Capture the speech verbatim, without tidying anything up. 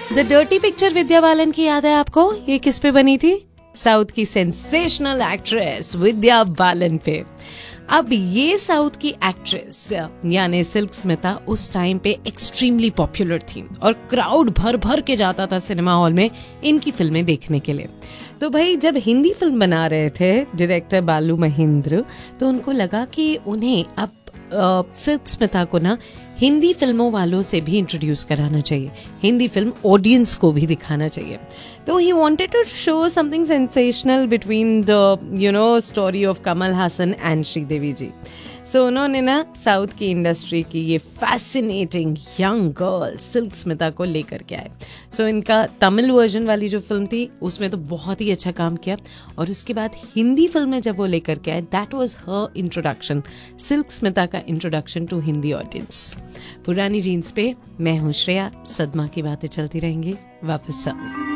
The dirty picture Vidya Balan की याद है आपको? ये किस पे बनी थी? साउथ की सेंसेशनल एक्ट्रेस विद्या बालन पे। अब ये साउथ की एक्ट्रेस यानी सिल्क स्मिता उस टाइम पे एक्सट्रीमली पॉपुलर थी और क्राउड भर भर के जाता था सिनेमा हॉल में इनकी फिल्में देखने के लिए। तो भाई जब हिंदी फिल्म बना रहे थे डायरेक्टर बालू महेंद्र, तो उनको लगा कि उन्हें अब सिल्क स्मिता को ना हिंदी फिल्मों वालों से भी इंट्रोड्यूस कराना चाहिए, हिंदी फिल्म ऑडियंस को भी दिखाना चाहिए। तो he wanted to show something sensational between the you know story of Kamal Haasan and Sridevi ji. So so, उन्होंने ना साउथ की इंडस्ट्री की ये fascinating young girl silk Smita को लेकर के आए। सो so, इनका तमिल वर्जन वाली जो फिल्म थी उसमें तो बहुत ही अच्छा काम किया, और उसके बाद हिंदी फिल्म में जब वो लेकर के आए, that was her introduction, silk Smita का इंट्रोडक्शन टू हिंदी ऑडियंस। पुरानी जीन्स पे मैं हूँ श्रेया, सदमा की बातें चलती रहेंगी वापस सब।